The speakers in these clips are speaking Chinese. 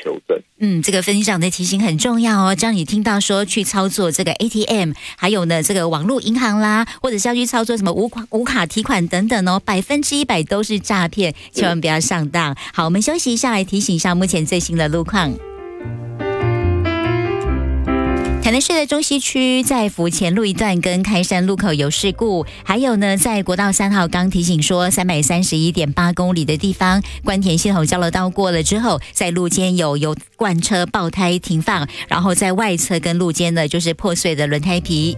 求证。 这个分局长的提醒很重要哦。当你听到说去操作这个 ATM， 还有呢这个网络银行啦，或者是要去操作什么无卡提款等等哦，100%都是诈骗，千万不要上当。好，我们休息一下来提醒一下目前最新的路况。台南市的中西区在府前路一段跟开山路口有事故，还有呢在国道3号刚提醒说331.8公里的地方，关田系统交流道过了之后，在路肩有罐车爆胎停放，然后在外侧跟路肩呢就是破碎的轮胎皮。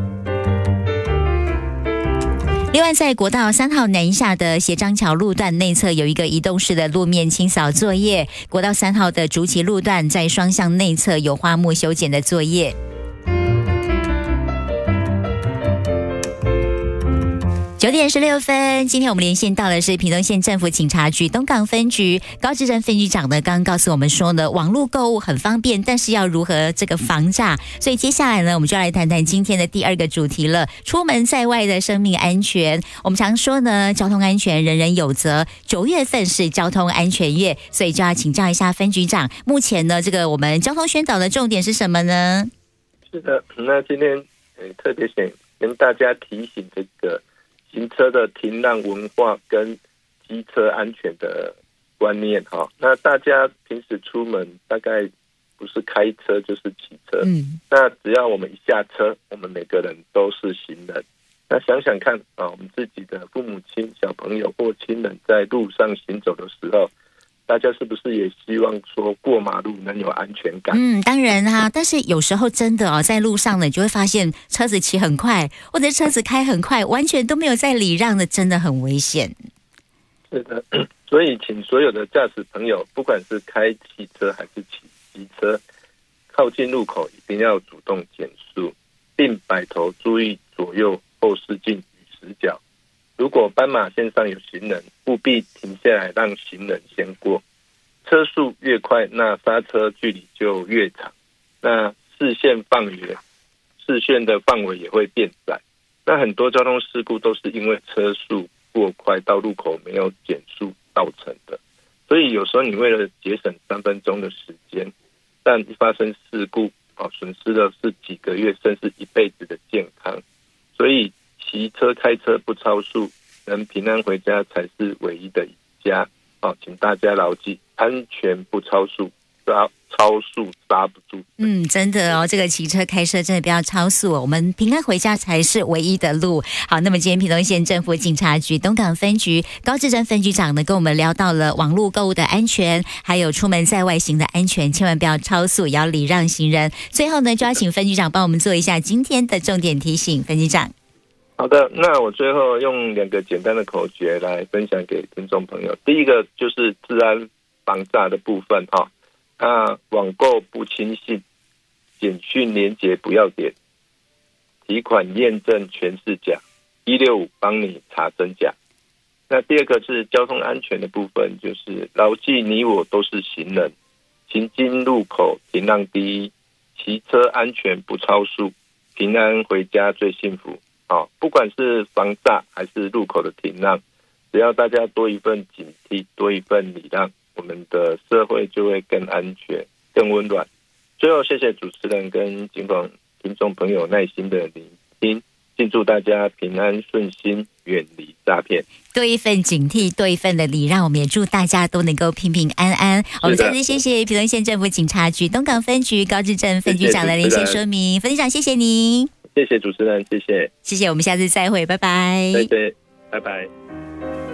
另外，在国道3号南下的协章桥路段内侧有一个移动式的路面清扫作业。国道3号的竹崎路段在双向内侧有花木修剪的作业。9点16分，今天我们连线到的是屏东县政府警察局东港分局高志珍分局长呢，刚刚告诉我们说呢，网络购物很方便，但是要如何这个防诈？所以接下来呢，我们就来谈谈今天的第2个主题了，出门在外的生命安全。我们常说呢，交通安全人人有责，9月份是交通安全月，所以就要请教一下分局长，目前呢，这个我们交通宣导的重点是什么呢？ 是的，那今天特别想跟大家提醒这个行车的停让文化跟机车安全的观念哈。那大家平时出门大概不是开车就是骑车，那只要我们一下车，我们每个人都是行人。那想想看啊，我们自己的父母亲、小朋友或亲人在路上行走的时候，大家是不是也希望说过马路能有安全感？ 当然啊，但是有时候真的在路上呢，你就会发现车子骑很快，或者车子开很快，完全都没有在礼让的，真的很危险。 是的，所以请所有的驾驶朋友，不管是开汽车还是骑机车，靠近路口一定要主动减速，并摆头注意左右后视镜与死角。如果斑马线上有行人，务必停下来让行人先过。车速越快，那刹车距离就越长，那视线的范围也会变窄。那很多交通事故都是因为车速过快到路口没有减速造成的。所以有时候你为了节省3分钟的时间，但一发生事故损失的是几个月甚至一辈子的健康。所以骑车开车不超速，能平安回家才是唯一的赢家。请大家牢记，安全不超速，超速刹不住。 真的这个骑车开车真的不要超速，我们平安回家才是唯一的路。好，那么今天屏东县政府警察局东港分局高志珍分局长呢，跟我们聊到了网络购物的安全，还有出门在外行的安全，千万不要超速，也要礼让行人。最后呢，就要请分局长帮我们做一下今天的重点提醒。分局长。 好的，那我最后用2个简单的口诀来分享给听众朋友。第一个就是治安防诈的部分那网购不轻信，简讯连结不要点，提款验证全是假，165帮你查真假。那第2个是交通安全的部分，就是牢记你我都是行人，行经路口停让第一，骑车安全不超速，平安回家最幸福。不管是防诈还是路口的停让，只要大家多一份警惕，多一份礼让，我们的社会就会更安全、更温暖。最后，谢谢主持人跟警广听众朋友耐心的聆听，敬祝大家平安顺心，远离诈骗。 多一份警惕，多一份的礼让，我们也祝大家都能够平平安安。我们再次谢谢屏东县政府警察局东港分局高志珍分局长的连线说明。分局长，谢谢您。 谢谢主持人，谢谢， 我们下次再会，拜拜。 再见，拜拜。